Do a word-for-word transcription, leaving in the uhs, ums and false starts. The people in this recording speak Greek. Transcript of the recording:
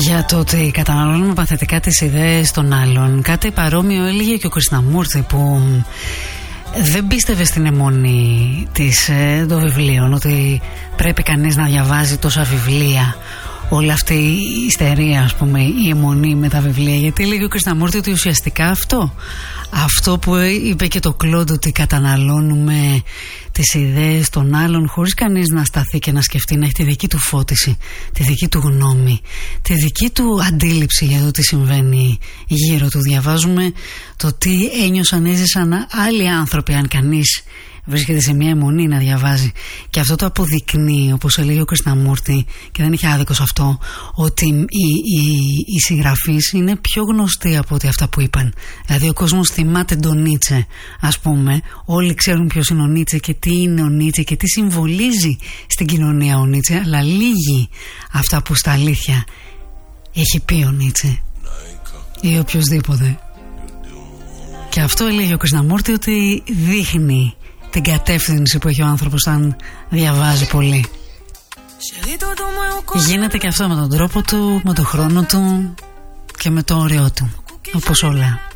Για το ότι καταναλώνουμε παθητικά τις ιδέες των άλλων. Κάτι παρόμοιο έλεγε και ο Κριστιναμούρτη, που δεν πίστευε στην αιμονή της, ε, των βιβλίων, ότι πρέπει κανείς να διαβάζει τόσα βιβλία. Όλη αυτή η ιστερία, ας πούμε, η αιμονή με τα βιβλία. Γιατί έλεγε ο Κριστιναμούρτη ότι ουσιαστικά αυτό Αυτό που είπε και το Κλόντ, ότι καταναλώνουμε τις ιδέες των άλλων χωρίς κανείς να σταθεί και να σκεφτεί, να έχει τη δική του φώτιση, τη δική του γνώμη, τη δική του αντίληψη για το τι συμβαίνει γύρω του. Διαβάζουμε το τι ένιωσαν, έζησαν άλλοι άνθρωποι, αν κανείς βρίσκεται σε μια αιμονή να διαβάζει. Και αυτό το αποδεικνύει, όπως έλεγε ο Κριστιναμούρτη, και δεν είχε άδικο σε αυτό, ότι οι, οι, οι συγγραφείς είναι πιο γνωστοί από ότι αυτά που είπαν. Δηλαδή ο κόσμος θυμάται τον Νίτσε, ας πούμε. Όλοι ξέρουν ποιος είναι ο Νίτσε και τι είναι ο Νίτσε και τι συμβολίζει στην κοινωνία ο Νίτσε, αλλά λίγοι αυτά που στα αλήθεια έχει πει ο Νίτσε ή οποιοσδήποτε. Και αυτό έλεγε ο Κριστιναμούρτη, ότι δείχνει την κατεύθυνση που έχει ο άνθρωπος αν διαβάζει πολύ. Γίνεται και αυτό με τον τρόπο του, με τον χρόνο του και με το όριό του, όπως όλα.